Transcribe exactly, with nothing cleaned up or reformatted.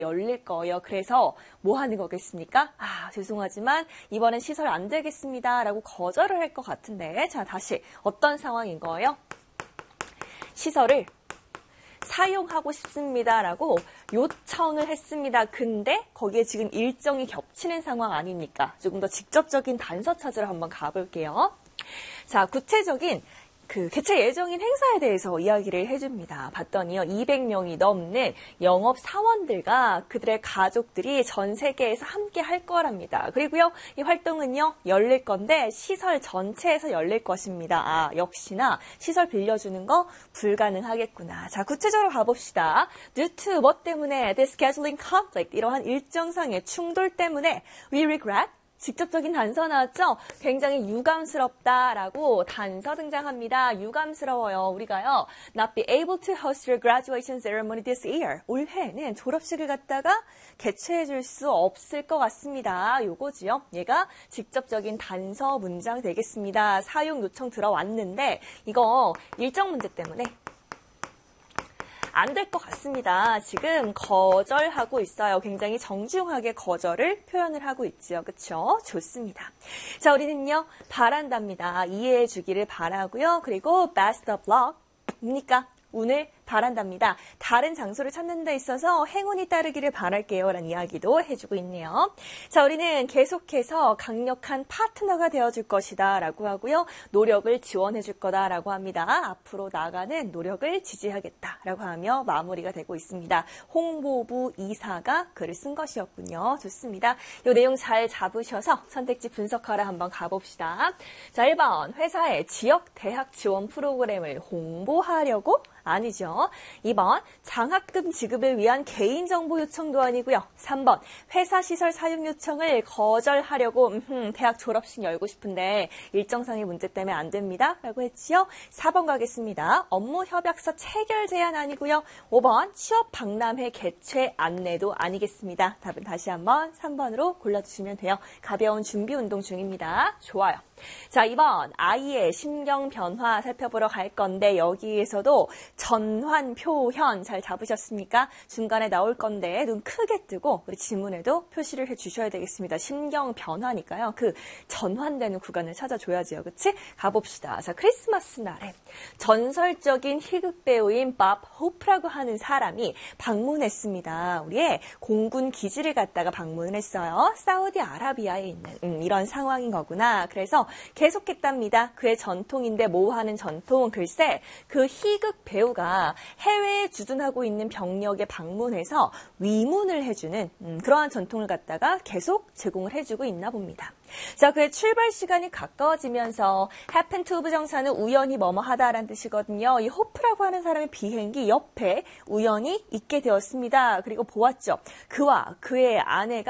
열릴 거예요. 그래서 뭐 하는 거겠습니까? 아, 죄송하지만 이번엔 시설 안 되겠습니다. 라고 거절을 할 것 같은데, 자, 다시 어떤 상황인 거예요? 시설을 사용하고 싶습니다. 라고 요청을 했습니다. 근데 거기에 지금 일정이 겹치는 상황 아닙니까? 조금 더 직접적인 단서 찾으러 한번 가볼게요. 자, 구체적인 그 개최 예정인 행사에 대해서 이야기를 해줍니다. 봤더니요, 이백 명이 넘는 영업 사원들과 그들의 가족들이 전 세계에서 함께 할 거랍니다. 그리고요, 이 활동은요, 열릴 건데 시설 전체에서 열릴 것입니다. 아, 역시나 시설 빌려주는 거 불가능하겠구나. 자, 구체적으로 가봅시다. Due to 뭐 때문에? The scheduling conflict, 이러한 일정상의 충돌 때문에 we regret, 직접적인 단서 나왔죠? 굉장히 유감스럽다라고 단서 등장합니다. 유감스러워요. 우리가요, not be able to host your graduation ceremony this year. 올해는 졸업식을 갖다가 개최해 줄 수 없을 것 같습니다. 요거지요. 얘가 직접적인 단서 문장 되겠습니다. 사용 요청 들어왔는데 이거 일정 문제 때문에 안 될 것 같습니다. 지금 거절하고 있어요. 굉장히 정중하게 거절을 표현을 하고 있죠. 그쵸? 좋습니다. 자, 우리는요, 바란답니다. 이해해 주기를 바라고요. 그리고 best of luck. 뭡니까? 운을 바란답니다. 다른 장소를 찾는 데 있어서 행운이 따르기를 바랄게요. 라는 이야기도 해주고 있네요. 자, 우리는 계속해서 강력한 파트너가 되어줄 것이다. 라고 하고요. 노력을 지원해줄 거다. 라고 합니다. 앞으로 나가는 노력을 지지하겠다. 라고 하며 마무리가 되고 있습니다. 홍보부 이사가 글을 쓴 것이었군요. 좋습니다. 이 내용 잘 잡으셔서 선택지 분석하러 한번 가봅시다. 자, 일 번. 회사의 지역 대학 지원 프로그램을 홍보하려고? 아니죠. 이 번, 장학금 지급을 위한 개인정보 요청도 아니고요. 삼 번, 회사 시설 사용 요청을 거절하려고 음흠, 대학 졸업식 열고 싶은데 일정상의 문제 때문에 안 됩니다. 라고 했지요. 사 번 가겠습니다. 업무 협약서 체결 제한 아니고요. 오 번, 취업 박람회 개최 안내도 아니겠습니다. 답은 다시 한번 삼 번으로 골라주시면 돼요. 가벼운 준비 운동 중입니다. 좋아요. 자, 이 번, 아이의 심경 변화 살펴보러 갈 건데 여기에서도 전환, 표현 잘 잡으셨습니까? 중간에 나올 건데 눈 크게 뜨고 우리 지문에도 표시를 해주셔야 되겠습니다. 심경 변화니까요. 그 전환되는 구간을 찾아줘야지요. 그치? 가봅시다. 자, 크리스마스 날에 전설적인 희극 배우인 밥 호프라고 하는 사람이 방문했습니다. 우리의 공군 기지를 갔다가 방문을 했어요. 사우디아라비아에 있는 음, 이런 상황인 거구나. 그래서 계속했답니다. 그의 전통인데 뭐 하는 전통? 글쎄, 그 희극 배우가 해외에 주둔하고 있는 병력에 방문해서 위문을 해주는 음, 그러한 전통을 갖다가 계속 제공을 해주고 있나 봅니다. 자, 그의 출발 시간이 가까워지면서 happen to 부정사는 우연히 뭐뭐 하다라는 뜻이거든요. 이 호프라고 하는 사람의 비행기 옆에 우연히 있게 되었습니다. 그리고 보았죠. 그와 그의 아내가